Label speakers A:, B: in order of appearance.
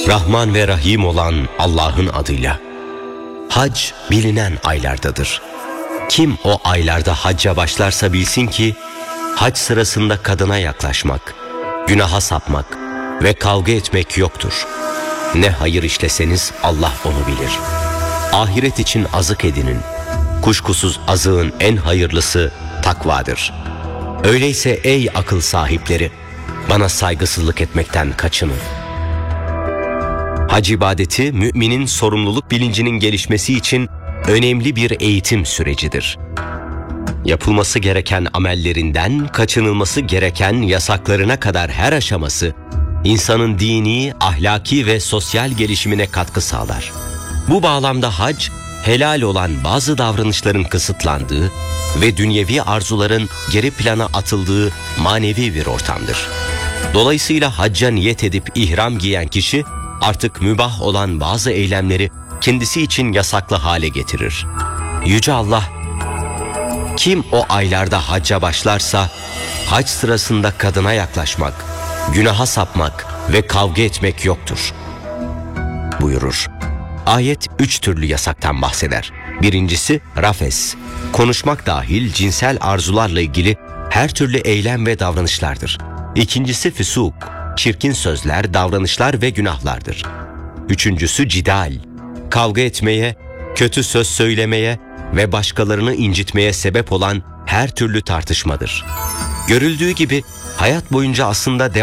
A: Rahman ve Rahim olan Allah'ın adıyla. Hac bilinen aylardadır. Kim o aylarda hacca başlarsa bilsin ki, hac sırasında kadına yaklaşmak, günaha sapmak ve kavga etmek yoktur. Ne hayır işleseniz Allah onu bilir. Ahiret için azık edinin. Kuşkusuz azığın en hayırlısı takvadır. Öyleyse ey akıl sahipleri, bana saygısızlık etmekten kaçının. Hac ibadeti, müminin sorumluluk bilincinin gelişmesi için önemli bir eğitim sürecidir. Yapılması gereken amellerinden kaçınılması gereken yasaklarına kadar her aşaması, insanın dini, ahlaki ve sosyal gelişimine katkı sağlar. Bu bağlamda hac, helal olan bazı davranışların kısıtlandığı ve dünyevi arzuların geri plana atıldığı manevi bir ortamdır. Dolayısıyla hacca niyet edip ihram giyen kişi, artık mübah olan bazı eylemleri kendisi için yasaklı hale getirir. Yüce Allah, kim o aylarda hacca başlarsa, hac sırasında kadına yaklaşmak, günaha sapmak ve kavga etmek yoktur buyurur. Ayet 3 türlü yasaktan bahseder. Birincisi rafes, konuşmak dahil cinsel arzularla ilgili her türlü eylem ve davranışlardır. İkincisi füsuk, çirkin sözler, davranışlar ve günahlardır. Üçüncüsü cidal, kavga etmeye, kötü söz söylemeye ve başkalarını incitmeye sebep olan her türlü tartışmadır. Görüldüğü gibi hayat boyunca aslında